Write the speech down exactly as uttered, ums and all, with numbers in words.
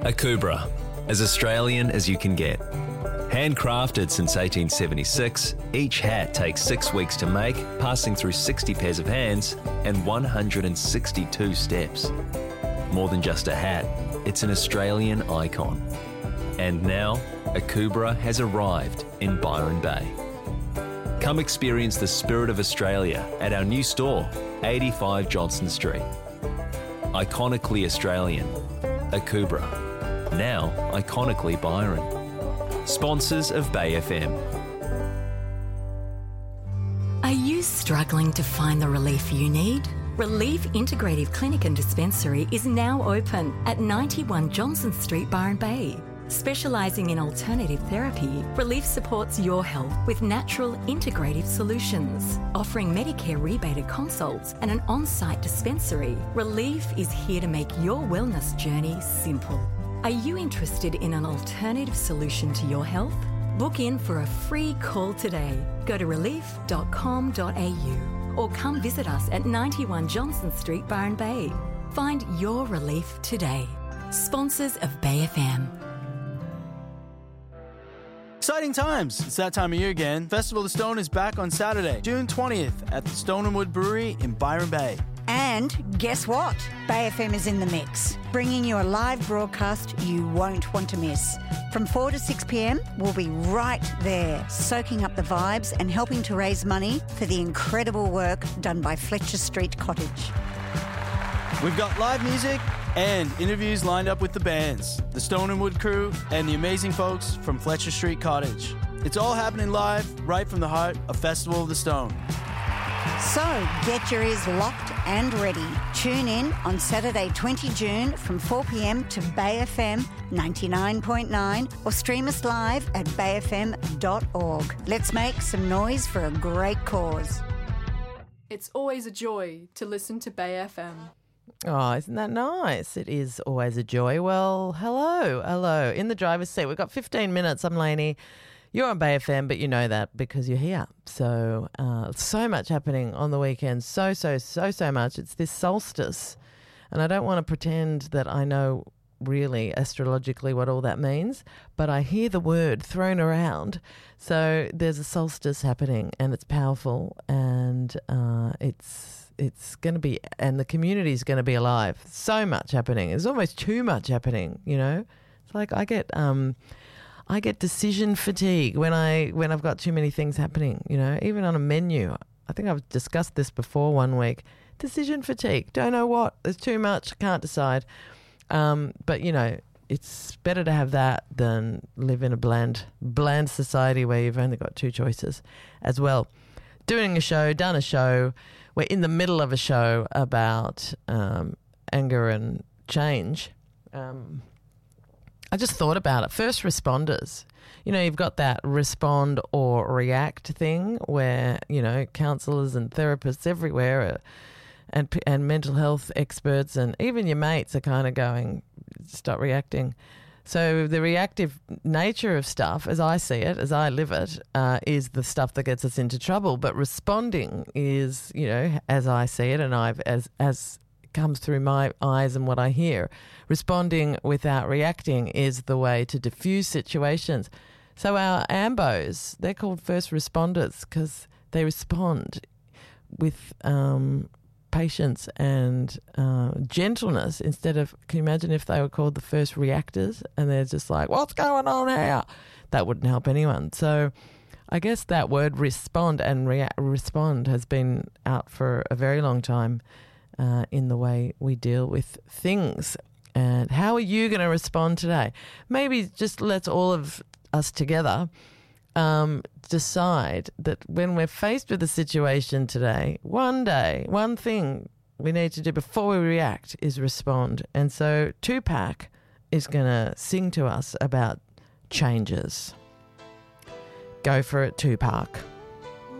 Akubra, as Australian as you can get. Handcrafted since eighteen seventy-six, each hat takes six weeks to make, passing through sixty pairs of hands and one hundred sixty-two steps. More than just a hat, it's an Australian icon. And now, Akubra has arrived in Byron Bay. Come experience the spirit of Australia at our new store, eighty-five Johnston Street. Iconically Australian, Akubra. Now iconically Byron. Sponsors of Bay F M. Are you struggling to find the relief you need? Relief Integrative Clinic and Dispensary is now open at ninety-one Johnston Street, Byron Bay. Specialising in alternative therapy, Relief supports your health with natural integrative solutions. Offering Medicare rebated consults and an on-site dispensary, Relief is here to make your wellness journey simple. Are you interested in an alternative solution to your health? Book in for a free call today. Go to relief dot com dot a u or come visit us at ninety-one Johnston Street, Byron Bay. Find your relief today. Sponsors of Bay F M. Exciting times. It's that time of year again. Festival of the Stone is back on Saturday, June twentieth at the Stone and Wood Brewery in Byron Bay. And guess what? Bay F M is in the mix, bringing you a live broadcast you won't want to miss. From four to six p.m, we'll be right there, soaking up the vibes and helping to raise money for the incredible work done by Fletcher Street Cottage. We've got live music and interviews lined up with the bands, the Stone and Wood crew, and the amazing folks from Fletcher Street Cottage. It's all happening live, right from the heart of Festival of the Stone. So get your ears locked and ready. Tune in on Saturday, the twentieth of June from four p.m. to Bay F M ninety-nine point nine or stream us live at bay f m dot org. Let's make some noise for a great cause. It's always a joy to listen to Bay F M. Oh, isn't that nice? It is always a joy. Well, hello, hello. In the driver's seat, we've got fifteen minutes. I'm Lainey. You're on Bay F M, but you know that because you're here. So, uh, so much happening on the weekend. So, so, so, so much. It's this solstice. And I don't want to pretend that I know really astrologically what all that means, but I hear the word thrown around. So there's a solstice happening and it's powerful and uh, it's it's going to be, and the community is going to be alive. So much happening. There's almost too much happening, you know. It's like I get... Um, I get decision fatigue when I when I've got too many things happening, you know, even on a menu. I think I've discussed this before one week. Decision fatigue. Don't know what. There's too much. Can't decide. Um, but, you know, it's better to have that than live in a bland, bland society where you've only got two choices as well. Doing a show, done a show. We're in the middle of a show about um, anger and change. Um I just thought about it. First responders. You know, you've got that respond or react thing where, you know, counsellors and therapists everywhere are, and and mental health experts and even your mates are kind of going, stop reacting. So the reactive nature of stuff, as I see it, as I live it, uh, is the stuff that gets us into trouble. But responding is, you know, as I see it, and I've as as comes through my eyes and what I hear. Responding without reacting is the way to diffuse situations. So our AMBOs, they're called first responders because they respond with um, patience and uh, gentleness instead of, can you imagine if they were called the first reactors and they're just like, what's going on here? That wouldn't help anyone. So I guess that word respond and rea- respond has been out for a very long time. Uh, in the way we deal with things. And how are you going to respond today? Maybe just let's all of us together um, decide that when we're faced with a situation today, one day, one thing we need to do before we react is respond. And so Tupac is going to sing to us about changes. Go for it, Tupac.